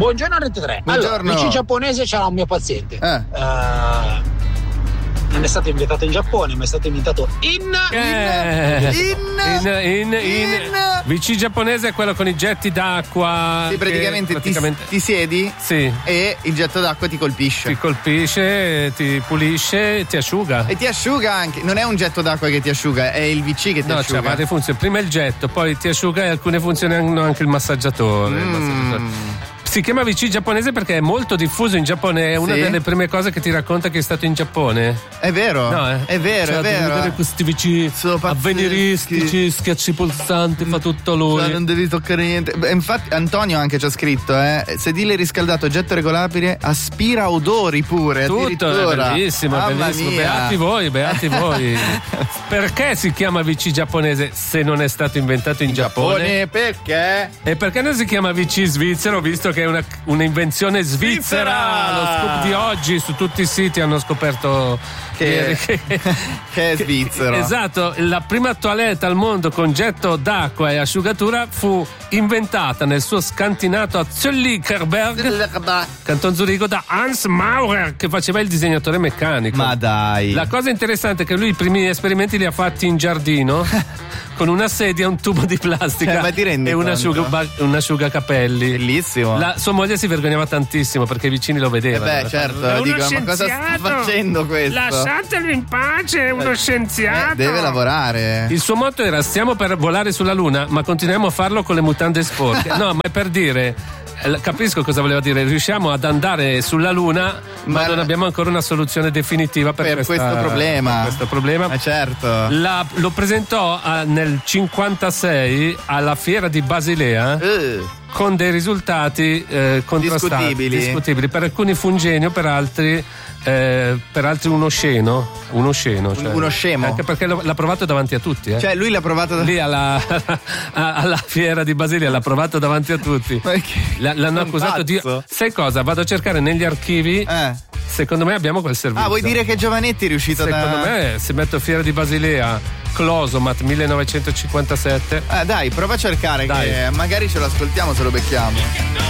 Buongiorno a Rete 3. Buongiorno. Allora, vicino giapponese c'era un mio paziente. Non è stato inventato in Giappone, ma è stato inventato in Vicino giapponese è quello con i getti d'acqua. Sì, praticamente ti siedi, sì, e il getto d'acqua ti colpisce. Ti colpisce, ti pulisce, ti asciuga. E ti asciuga anche. Non è un getto d'acqua che ti asciuga, è il VC che ti asciuga. No, c'è varie funzioni. Prima il getto, poi ti asciuga, e alcune funzioni hanno anche il massaggiatore. Si chiama VC giapponese perché è molto diffuso in Giappone, è una delle prime cose che ti racconta che è stato in Giappone. È vero, no, è vero, è vero. Vedere questi VC avveniristici, schiacci pulsanti, fa tutto lui. Cioè, non devi toccare niente. Infatti Antonio anche ci ha scritto, sedile riscaldato, getto regolabile, aspira odori pure. Tutto, è bellissimo, bellissimo. Beati voi. Perché si chiama VC giapponese se non è stato inventato in Giappone? Perché? E perché non si chiama VC svizzero, visto che è un'invenzione svizzera? Lo scoop di oggi, su tutti i siti hanno scoperto che è svizzero. Esatto, la prima toilette al mondo con getto d'acqua e asciugatura fu inventata nel suo scantinato a Züllicherberg, Canton Zurigo, da Hans Maurer, che faceva il disegnatore meccanico. Ma dai. La cosa interessante è che lui i primi esperimenti li ha fatti in giardino con una sedia, un tubo di plastica e un asciugacapelli. Bellissimo. Sua moglie si vergognava tantissimo perché i vicini lo vedevano. Certo, dico, ma cosa sta facendo questo? Lasciatelo in pace, è uno scienziato. Deve lavorare. Il suo motto era: stiamo per volare sulla Luna, ma continuiamo a farlo con le mutande sporche. No, ma è per dire, capisco cosa voleva dire, riusciamo ad andare sulla Luna, ma non abbiamo ancora una soluzione definitiva per questo problema. Certo. Lo presentò nel 56 alla fiera di Basilea. Con dei risultati discutibili. Per alcuni fu un genio, per altri uno scemo. Uno scemo. Anche perché l'ha provato davanti a tutti. Cioè lui l'ha provato lì alla fiera di Basilea, l'ha provato davanti a tutti. L'hanno accusato di. Sai cosa? Vado a cercare negli archivi. Secondo me abbiamo quel servizio. Vuoi dire che Giovanetti è riuscito Secondo me, se metto fiera di Basilea, Closomat 1957. Dai, prova a cercare, che magari ce lo ascoltiamo se lo becchiamo.